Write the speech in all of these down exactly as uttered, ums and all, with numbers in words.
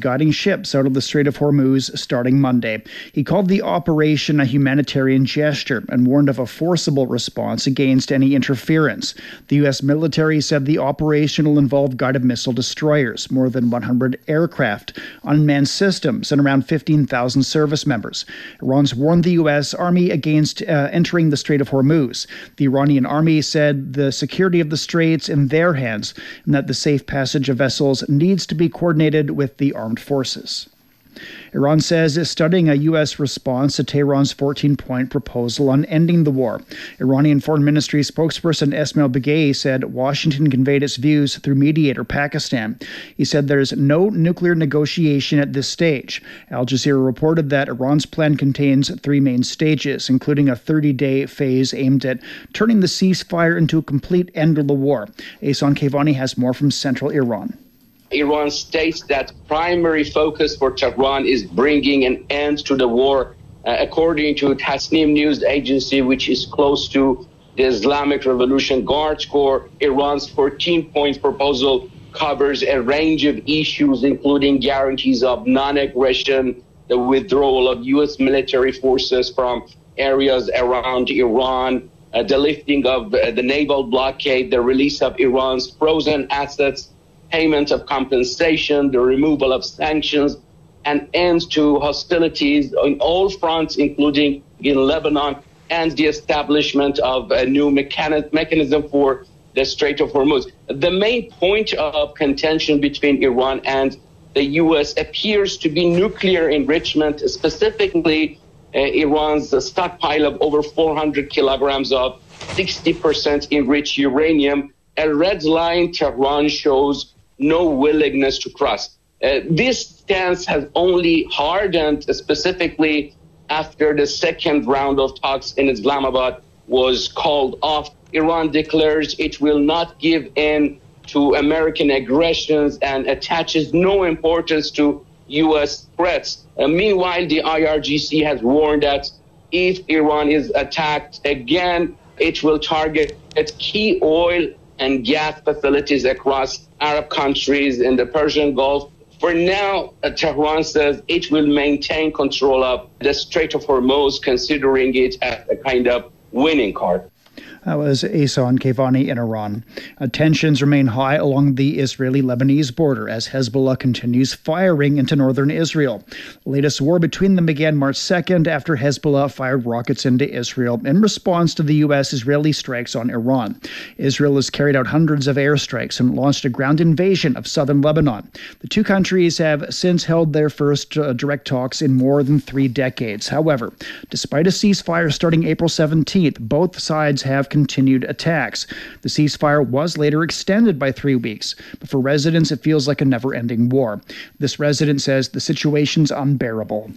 guiding ships out of the Strait of Hormuz starting Monday. He called the operation a humanitarian gesture and warned of a forcible response against any interference. The U S military said the operation will involve guided missile destroyers, more than one hundred aircraft, unmanned systems, and around fifteen thousand service members. Iran's warned the U S Army against uh, entering the Strait of Hormuz. The Iranian army said the security of the straits in their hands and that the safe passage of vessels needs to be coordinated with the armed forces. Iran says it's studying a U S response to Tehran's fourteen-point proposal on ending the war. Iranian Foreign Ministry spokesperson Esmail Baghaei said Washington conveyed its views through mediator Pakistan. He said there's no nuclear negotiation at this stage. Al Jazeera reported that Iran's plan contains three main stages, including a thirty-day phase aimed at turning the ceasefire into a complete end of the war. Ehsan Kevani has more from central Iran. Iran states that primary focus for Tehran is bringing an end to the war. Uh, according to Tasnim news agency, which is close to the Islamic Revolution Guard Corps, Iran's fourteen-point proposal covers a range of issues, including guarantees of non-aggression, the withdrawal of U S military forces from areas around Iran, uh, the lifting of uh, the naval blockade, the release of Iran's frozen assets, payment of compensation, the removal of sanctions, and end to hostilities on all fronts, including in Lebanon, and the establishment of a new mechani- mechanism for the Strait of Hormuz. The main point of contention between Iran and the U S appears to be nuclear enrichment, specifically uh, Iran's stockpile of over four hundred kilograms of sixty percent enriched uranium, a red line Tehran shows no willingness to cross. Uh, this stance has only hardened, specifically after the second round of talks in Islamabad was called off. Iran declares it will not give in to American aggressions and attaches no importance to U S threats. Uh, meanwhile, the I R G C has warned that if Iran is attacked again, it will target its key oil and gas facilities across Arab countries in the Persian Gulf. For now, uh, Tehran says it will maintain control of the Strait of Hormuz, considering it as a kind of winning card. That was Ehsan Kevani in Iran. Uh, tensions remain high along the Israeli-Lebanese border as Hezbollah continues firing into northern Israel. The latest war between them began March second after Hezbollah fired rockets into Israel in response to the U S-Israeli strikes on Iran. Israel has carried out hundreds of airstrikes and launched a ground invasion of southern Lebanon. The two countries have since held their first uh, direct talks in more than three decades. However, despite a ceasefire starting April seventeenth, both sides have continued attacks. The ceasefire was later extended by three weeks, but for residents it feels like a never-ending war. This resident says the situation's unbearable.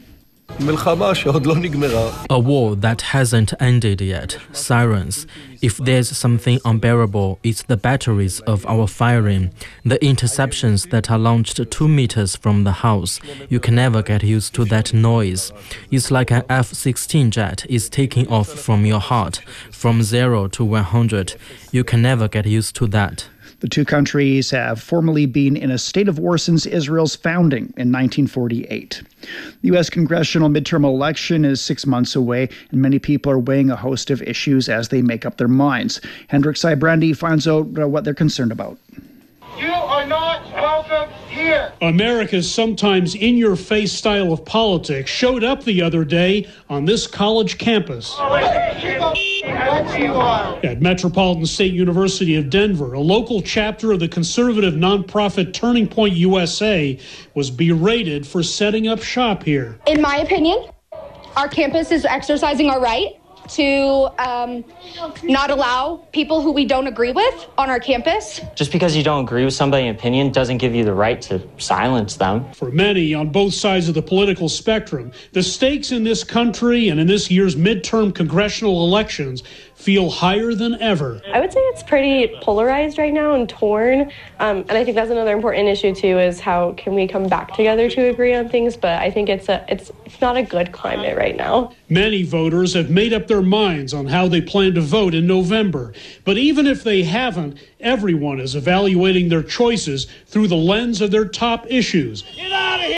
A war that hasn't ended yet. Sirens. If there's something unbearable, it's the batteries of our firing. The interceptions that are launched two meters from the house. You can never get used to that noise. It's like an F sixteen jet is taking off from your heart, from zero to one hundred. You can never get used to that. The two countries have formally been in a state of war since Israel's founding in nineteen forty-eight. The U S congressional midterm election is six months away, and many people are weighing a host of issues as they make up their minds. Hendrik Sybrandy finds out what they're concerned about. You are not welcome here. America's sometimes in-your-face style of politics showed up the other day on this college campus. At Metropolitan State University of Denver, a local chapter of the conservative nonprofit Turning Point U S A was berated for setting up shop here. In my opinion, our campus is exercising our right to um, not allow people who we don't agree with on our campus. Just because you don't agree with somebody's opinion doesn't give you the right to silence them. For many on both sides of the political spectrum, the stakes in this country and in this year's midterm congressional elections feel higher than ever. I would say it's pretty polarized right now and torn. Um, and I think that's another important issue too, is how can we come back together to agree on things? But I think it's a it's it's not a good climate right now. Many voters have made up their minds on how they plan to vote in November. But even if they haven't, everyone is evaluating their choices through the lens of their top issues. Get out of here!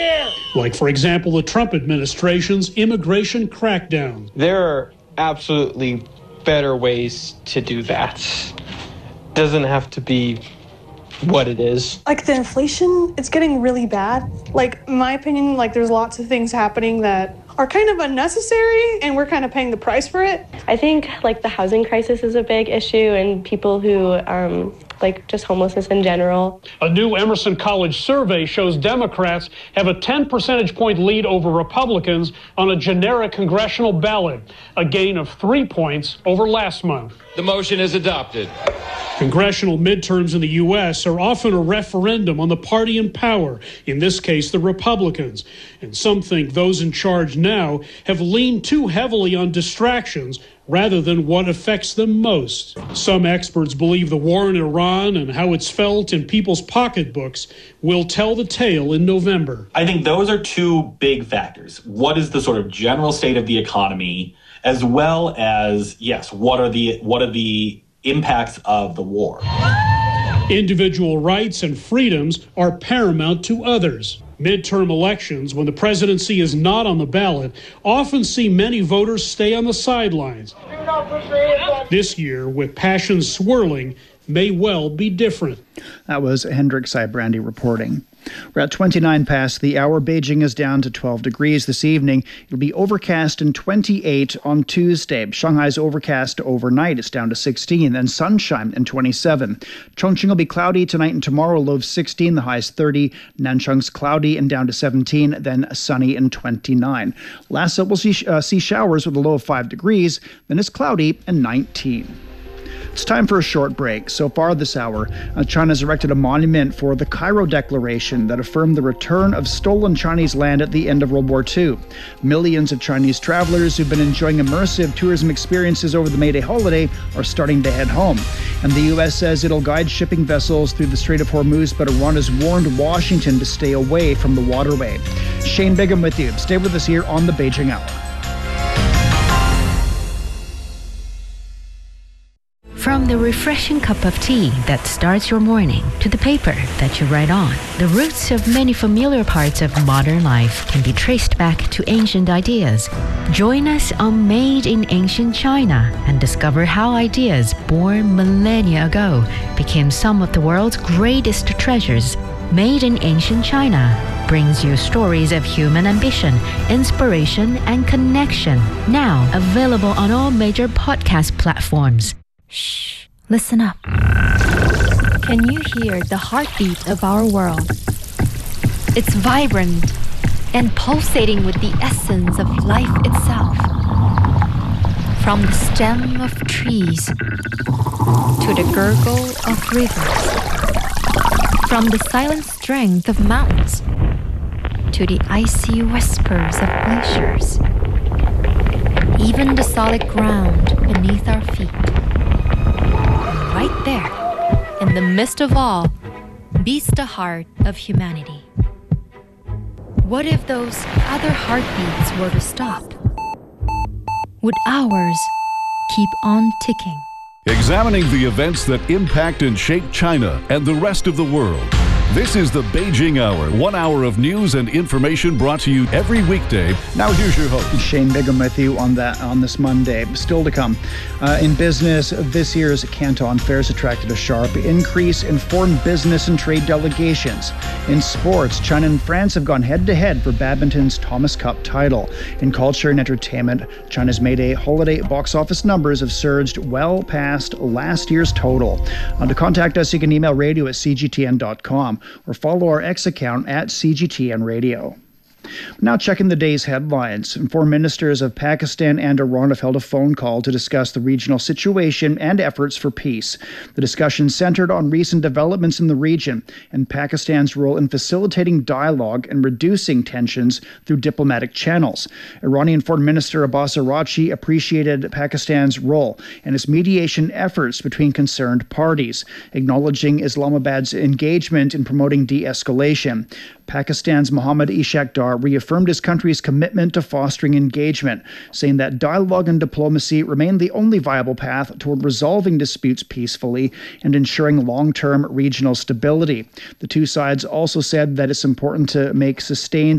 like, for example, the Trump administration's immigration crackdown. There are absolutely better ways to do that. Doesn't have to be what it is. Like the inflation, it's getting really bad. Like, in my opinion, like there's lots of things happening that are kind of unnecessary and we're kind of paying the price for it. I think like the housing crisis is a big issue, and people who um, like just homelessness in general. A new Emerson College survey shows Democrats have a ten percentage point lead over Republicans on a generic congressional ballot, a gain of three points over last month. The motion is adopted. Congressional midterms in the U S are often a referendum on the party in power, in this case, the Republicans. And some think those in charge now have leaned too heavily on distractions rather than what affects them most. Some experts believe the war in Iran and how it's felt in people's pocketbooks will tell the tale in November. I think those are two big factors. What is the sort of general state of the economy, as well as, yes, what are the what are the impacts of the war? Individual rights and freedoms are paramount to others. Midterm elections, when the presidency is not on the ballot, often see many voters stay on the sidelines. This year, with passions swirling, may well be different. That was Hendrik Sybrandy reporting. We're at twenty-nine past the hour. Beijing is down to twelve degrees this evening. It'll be overcast and twenty-eight on Tuesday. Shanghai's overcast overnight. It's down to sixteen, then sunshine and twenty-seven. Chongqing will be cloudy tonight and tomorrow, low of sixteen, the high's thirty. Nanchang's cloudy and down to seventeen, then sunny and twenty-nine. Lhasa will see, uh, see showers with a low of five degrees, then it's cloudy and nineteen. It's time for a short break. So far this hour, uh, China's erected a monument for the Cairo Declaration that affirmed the return of stolen Chinese land at the end of World War Two. Millions of Chinese travelers who've been enjoying immersive tourism experiences over the May Day holiday are starting to head home. And the U S says it'll guide shipping vessels through the Strait of Hormuz, but Iran has warned Washington to stay away from the waterway. Shane Bigham with you. Stay with us here on the Beijing Hour. From the refreshing cup of tea that starts your morning to the paper that you write on, the roots of many familiar parts of modern life can be traced back to ancient ideas. Join us on Made in Ancient China and discover how ideas born millennia ago became some of the world's greatest treasures. Made in Ancient China brings you stories of human ambition, inspiration, and connection. Now available on all major podcast platforms. Shh, listen up. Can you hear the heartbeat of our world? It's vibrant and pulsating with the essence of life itself. From the stem of trees to the gurgle of rivers. From the silent strength of mountains to the icy whispers of glaciers. Even the solid ground beneath our feet. Right there, in the midst of all, beats the heart of humanity. What if those other heartbeats were to stop? Would ours keep on ticking? Examining the events that impact and shape China and the rest of the world. This is the Beijing Hour, one hour of news and information brought to you every weekday. Now here's your host. Shane Bigham with you on that on this Monday. Still to come. Uh, in business, this year's Canton Fairs attracted a sharp increase in foreign business and trade delegations. In sports, China and France have gone head-to-head for badminton's Thomas Cup title. In culture and entertainment, China's May Day holiday box office numbers have surged well past last year's total. Uh, to contact us, you can email radio at c g t n dot com. Or follow our X account at C G T N Radio. Now checking the day's headlines. Foreign ministers of Pakistan and Iran have held a phone call to discuss the regional situation and efforts for peace. The discussion centered on recent developments in the region and Pakistan's role in facilitating dialogue and reducing tensions through diplomatic channels. Iranian Foreign Minister Abbas Araghchi appreciated Pakistan's role and its mediation efforts between concerned parties, acknowledging Islamabad's engagement in promoting de-escalation. Pakistan's Mohammad Ishaq Dar reaffirmed his country's commitment to fostering engagement, saying that dialogue and diplomacy remain the only viable path toward resolving disputes peacefully and ensuring long-term regional stability. The two sides also said that it's important to make sustained